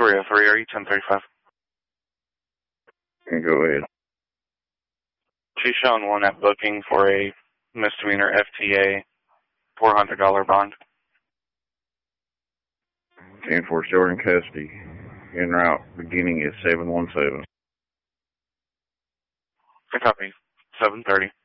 303, are you 1035? Go ahead. She's showing one at booking for a misdemeanor FTA $400 bond. 10-4 still in custody. En route beginning at 717. Copy. 730.